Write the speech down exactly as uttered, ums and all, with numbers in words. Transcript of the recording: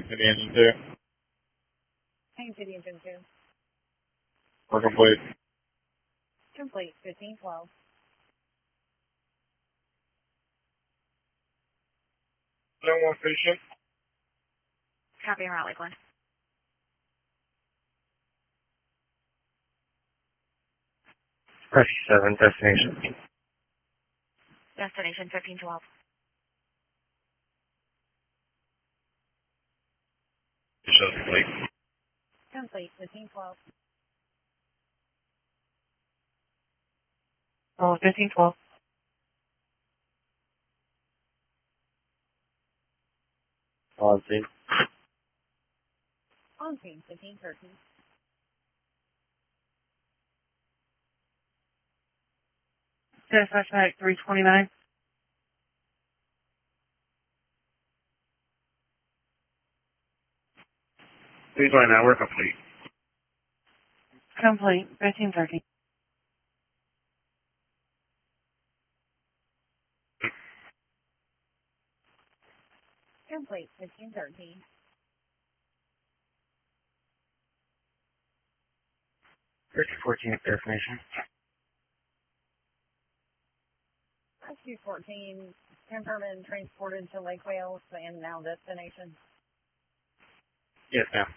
City Engine two. Haines City Engine two. We're complete. Complete, fifteen twelve. No more patient. Copy and route Lakeland. Rescue seven, destination. Destination fifteen twelve. Shows complete. Complete, fifteen twelve. Oh, fifteen twelve. On scene. On scene, fifteen thirteen. Suspect three twenty-nine. Please line now, we're complete. Complete, fifteen thirteen. Complete, fifteen thirteen. Rescue fourteen, destination. Rescue fourteen, confirmed and transported to Lake Wales and now destination. Yes, ma'am.